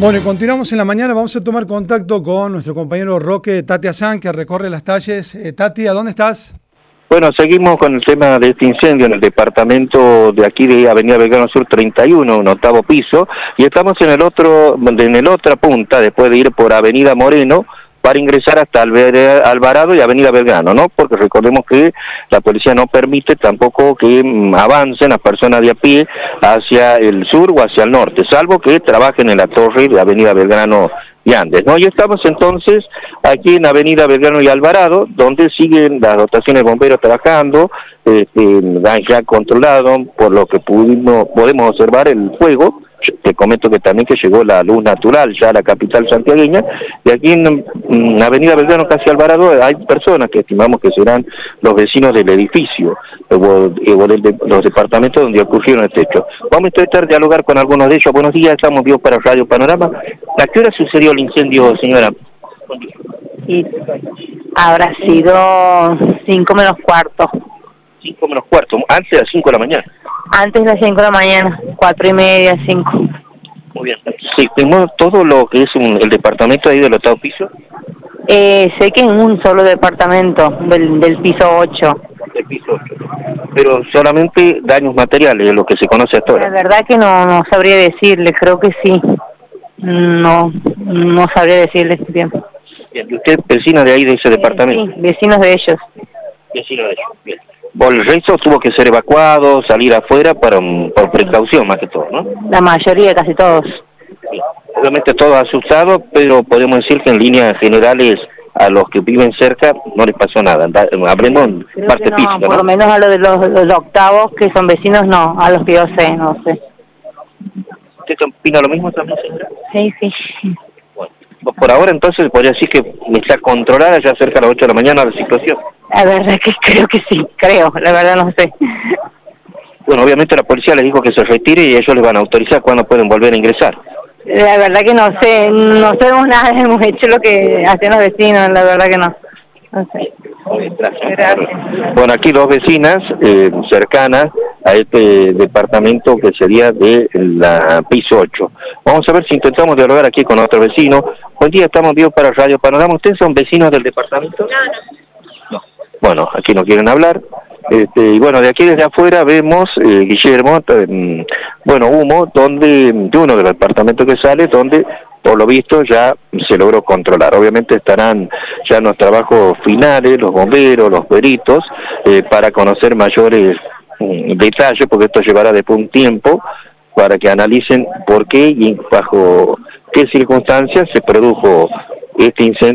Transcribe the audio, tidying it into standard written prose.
Bueno, y continuamos en la mañana. Vamos a tomar contacto con nuestro compañero Roque Tati Azán, que recorre las calles. Tati, ¿a dónde estás? Bueno, seguimos con el tema de este incendio en el departamento de aquí de Avenida Belgrano Sur 31, un octavo piso, y estamos en la otra punta, después de ir por Avenida Moreno, para ingresar hasta Alvarado y Avenida Belgrano, ¿no? Porque recordemos que la policía no permite tampoco que avancen las personas de a pie hacia el sur o hacia el norte, salvo que trabajen en la torre de Avenida Belgrano y Andes, ¿no? Y estamos entonces aquí en Avenida Belgrano y Alvarado, donde siguen las dotaciones de bomberos trabajando, ya controlado, por lo que podemos observar el fuego. Te comento que también que llegó la luz natural ya a la capital santiagueña, y aquí en Avenida Belgrano, casi Alvarado, hay personas que estimamos que serán los vecinos del edificio, los departamentos donde ocurrieron este hecho. Vamos a intentar dialogar con algunos de ellos. Buenos días, estamos vivos para Radio Panorama. ¿A qué hora sucedió el incendio, señora? Y habrá sido 5 menos cuarto. 5 menos cuarto, antes de las 5 de la mañana. Antes de las 5 de la mañana, 4:30, 5. Muy bien. Sí, tenemos todo lo que es el departamento ahí del octavo piso. Sé que en un solo departamento, del piso 8. Del piso 8. Pero solamente daños materiales, es lo que se conoce hasta ahora. La verdad que no sabría decirle, creo que sí. No sabría decirle bien. Bien, ¿y usted es vecina de ahí, de ese departamento? Sí, vecinos de ellos. Vecinos de ellos, bien. Bueno, el resto tuvo que ser evacuado, salir afuera por precaución más que todo, ¿no? La mayoría, casi todos. Sí. Obviamente todos asustados, pero podemos decir que en líneas generales a los que viven cerca no les pasó nada. Hablemos en parte física, ¿no? Por lo menos a los de los octavos que son vecinos, no. A los que yo sé, no sé. ¿Usted opina lo mismo también, señora? Sí. Bueno, por ahora entonces podría decir que está controlada ya cerca de las 8 de la mañana la situación. La verdad que creo que sí, la verdad no sé. Bueno, obviamente la policía les dijo que se retire y ellos les van a autorizar cuándo pueden volver a ingresar. La verdad que no sé, no sabemos nada, hemos hecho lo que hacían los vecinos, la verdad que no sé. Gracias. Bueno, aquí dos vecinas cercanas a este departamento que sería de la piso 8. Vamos a ver si intentamos dialogar aquí con otro vecino. Buen día, estamos vivos para Radio Panorama. ¿Ustedes son vecinos del departamento? No. Bueno, aquí no quieren hablar. Y bueno, de aquí desde afuera vemos, Guillermo, humo de uno de los departamentos que sale, donde por lo visto ya se logró controlar. Obviamente estarán ya en los trabajos finales, los bomberos, los peritos, para conocer mayores detalles, porque esto llevará después un tiempo para que analicen por qué y bajo qué circunstancias se produjo este incendio.